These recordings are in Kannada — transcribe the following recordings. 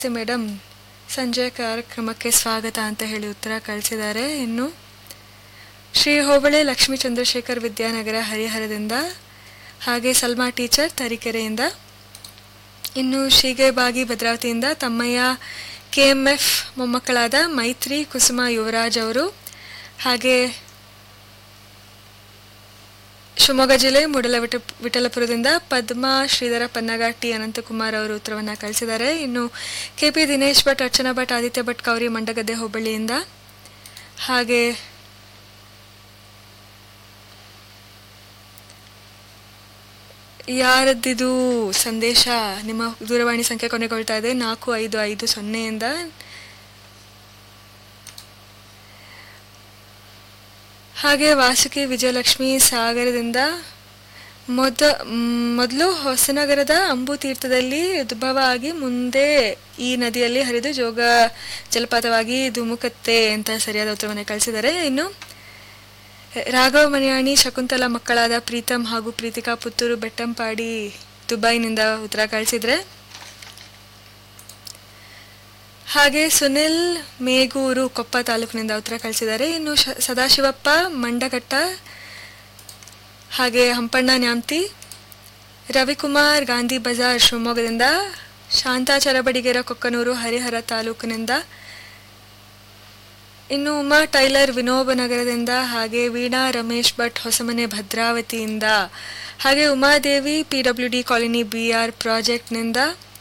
ಮೇಡಮ್ ಸಂಜೆ ಕಾರ್ಯಕ್ರಮಕ್ಕೆ ಸ್ವಾಗತ ಅಂತ ಹೇಳಿ ಉತ್ತರ ಕಳಿಸಿದ್ದಾರೆ. ಇನ್ನು ಶ್ರೀ ಹೋಬಳೆ ಲಕ್ಷ್ಮೀ ಚಂದ್ರಶೇಖರ್ ವಿದ್ಯಾನಗರ ಹರಿಹರದಿಂದ, ಹಾಗೆ ಸಲ್ಮಾ ಟೀಚರ್ ತರೀಕೆರೆಯಿಂದ, ಇನ್ನು ಶೀಗೆಬಾಗಿ ಭದ್ರಾವತಿಯಿಂದ ತಮ್ಮಯ್ಯ KMF ಮೊಮ್ಮಕ್ಕಳಾದ ಮೈತ್ರಿ ಕುಸುಮ ಯುವರಾಜ್ ಅವರು, ಹಾಗೆ ಶಿವಮೊಗ್ಗ ಜಿಲ್ಲೆ ಮೂಡಲ ವಿಠಲಪುರದಿಂದ ಪದ್ಮಾ ಶ್ರೀಧರ ಪನ್ನಗಾಟಿ ಅನಂತಕುಮಾರ್ ಅವರು ಉತ್ತರವನ್ನು ಕಳಿಸಿದ್ದಾರೆ. ಇನ್ನು KP ದಿನೇಶ್ ಭಟ್, ಅರ್ಚನಾ ಭಟ್, ಆದಿತ್ಯ ಭಟ್ ಕೌರಿ ಮಂಡಗದ್ದೆ ಹೋಬಳಿಯಿಂದ, ಹಾಗೆ ಯಾರದ್ದಿದು ಸಂದೇಶ, ನಿಮ್ಮ ದೂರವಾಣಿ ಸಂಖ್ಯೆ ಕೊನೆಗೊಳ್ತಾ ಇದೆ 4550 ಹಾಗೆ ವಾಸುಕಿ ವಿಜಯಲಕ್ಷ್ಮಿ ಸಾಗರದಿಂದ, ಮೊದಲು ಹೊಸನಗರದ ಅಂಬು ತೀರ್ಥದಲ್ಲಿ ಉದ್ಭವ ಆಗಿ ಮುಂದೆ ಈ ನದಿಯಲ್ಲಿ ಹರಿದು ಜೋಗ ಜಲಪಾತವಾಗಿ ಧುಮುಕತ್ತೆ ಅಂತ ಸರಿಯಾದ ಉತ್ತರವನ್ನು ಕಳಿಸಿದ್ದಾರೆ. ಇನ್ನು ರಾಘವ ಮನಿಯಾಣಿ ಶಕುಂತಲಾ ಮಕ್ಕಳಾದ ಪ್ರೀತಮ್ ಹಾಗೂ ಪ್ರೀತಿಕಾ ಪುತ್ತೂರು ಬೆಟ್ಟಂಪಾಡಿ ದುಬೈನಿಂದ ಉತ್ತರ ಕಳಿಸಿದ್ರೆ, ಹಾಗೆ ಸುನಿಲ್ ಮೇಗೂರು ಕೊಪ್ಪ ತಾಲೂಕಿನಿಂದ ಉತ್ತರ ಕಳಿಸಿದ್ದಾರೆ. ಇನ್ನು ಸದಾಶಿವಪ್ಪ ಮಂಡಘಟ್ಟ, ಹಾಗೆ ಹಂಪಣ್ಣ ನ್ಯಾಮ್ತಿ, ರವಿಕುಮಾರ್ ಗಾಂಧಿ ಬಜಾರ್ ಶಿವಮೊಗ್ಗದಿಂದ, ಶಾಂತಾ ಚರಬಡಿಗೆರ ಕೊಕ್ಕನೂರು ಹರಿಹರ ತಾಲೂಕಿನಿಂದ, ಇನ್ನು ಉಮಾ ಟೈಲರ್ ವಿನೋಬನಗರದಿಂದ, ಹಾಗೆ ವೀಣಾ ರಮೇಶ್ ಭಟ್ ಹೊಸಮನೆ ಭದ್ರಾವತಿಯಿಂದ, ಹಾಗೆ ಉಮಾದೇವಿ PWD ಕಾಲೋನಿ BR ಪ್ರಾಜೆಕ್ಟ್ನಿಂದ,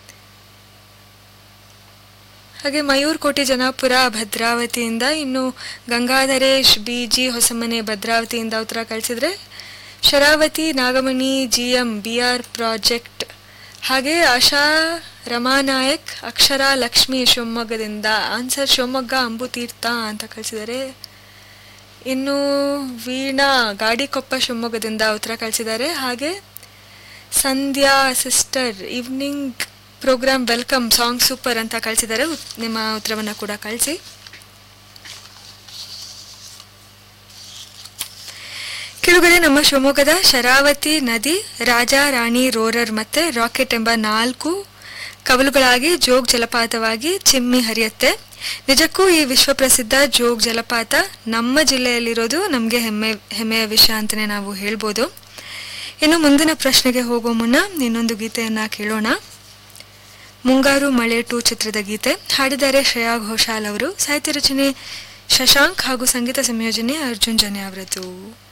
ಹಾಗೆ ಮಯೂರ್ ಕೋಟಿ ಜನಾಪುರ ಭದ್ರಾವತಿಯಿಂದ, ಇನ್ನು ಗಂಗಾಧರೇಶ್ BG ಹೊಸಮನೆ ಭದ್ರಾವತಿಯಿಂದ ಉತ್ತರ ಕಳಿಸಿದ್ರೆ, ಶರಾವತಿ ನಾಗಮಣಿ GM BR ಪ್ರಾಜೆಕ್ಟ್, ಹಾಗೆ ಆಶಾ ರಮಾನಾಯಕ್ ಅಕ್ಷರ ಲಕ್ಷ್ಮಿ ಶಿವಮೊಗ್ಗದಿಂದ, ಆನ್ಸರ್ ಶಿವಮೊಗ್ಗ ಅಂಬುತೀರ್ಥ ಅಂತ ಕಳಿಸಿದ್ದಾರೆ. ಇನ್ನು ವೀಣಾ ಗಾಡಿಕೊಪ್ಪ ಶಿವಮೊಗ್ಗದಿಂದ ಉತ್ತರ ಕಳಿಸಿದ್ದಾರೆ. ಹಾಗೆ ಸಂಧ್ಯಾ sister evening program welcome song super ಅಂತ ಕಳಿಸಿದ್ದಾರೆ. ನಿಮ್ಮ ಉತ್ತರವನ್ನು ಕೂಡ ಕಳಿಸಿ. ಕೆಳಗಡೆ ನಮ್ಮ ಶಿವಮೊಗ್ಗದ ಶರಾವತಿ ನದಿ ರಾಜ ರಾಣಿ ರೋರರ್ ಮತ್ತೆ ರಾಕೆಟ್ ಎಂಬ 4 ಕವಲುಗಳಾಗಿ ಜೋಗ್ ಜಲಪಾತವಾಗಿ ಚಿಮ್ಮಿ ಹರಿಯುತ್ತೆ. ನಿಜಕ್ಕೂ ಈ ವಿಶ್ವಪ್ರಸಿದ್ಧ ಜೋಗ್ ಜಲಪಾತ ನಮ್ಮ ಜಿಲ್ಲೆಯಲ್ಲಿರೋದು ನಮಗೆ ಹೆಮ್ಮೆಯ ವಿಷಯ ಅಂತಲೇ ನಾವು ಹೇಳ್ಬೋದು. ಇನ್ನು ಮುಂದಿನ ಪ್ರಶ್ನೆಗೆ ಹೋಗೋ ಮುನ್ನ ಇನ್ನೊಂದು ಗೀತೆಯನ್ನು ಕೇಳೋಣ. ಮುಂಗಾರು ಮಳೆ 2 ಚಿತ್ರದ ಗೀತೆ. ಹಾಡಿದ್ದಾರೆ ಶ್ರೇಯಾ ಘೋಷಾಲ್ ಅವರು. ಸಾಹಿತ್ಯ ರಚನೆ ಶಶಾಂಕ್ ಹಾಗೂ ಸಂಗೀತ ಸಂಯೋಜನೆ ಅರ್ಜುನ್ ಜನ್ಯ ಅವರದ್ದು.